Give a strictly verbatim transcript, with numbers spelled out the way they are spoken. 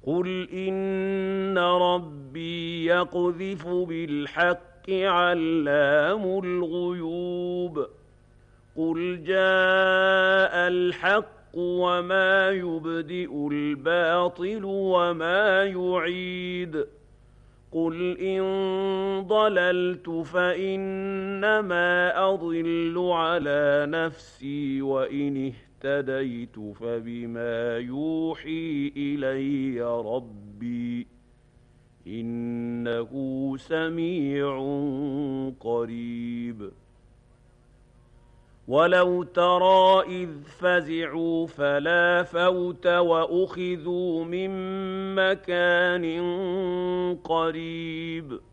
قُلْ إِنَّ رَبِّي يَقْذِفُ بِالْحَقِّ عَلَّامُ الْغُيُوبِ قُلْ جَاءَ الْحَقُّ وَمَا يُبْدِئُ الْبَاطِلُ وَمَا يُعِيدُ قُلْ إِن ضَلَلْتُ فَإِنَّمَا أَضِلُّ عَلَىٰ نَفْسِي وَإِنِ اهْتَدَيْتُ فَبِمَا يُوحِي إِلَيَّ رَبِّي ۚ إِنَّهُ سَمِيعٌ قَرِيبٌ وَلَوْ تَرَىٰ إِذْ فَزِعُوا فَلَا فَوْتَ وَأُخِذُوا مِن مَّكَانٍ قَرِيبٍ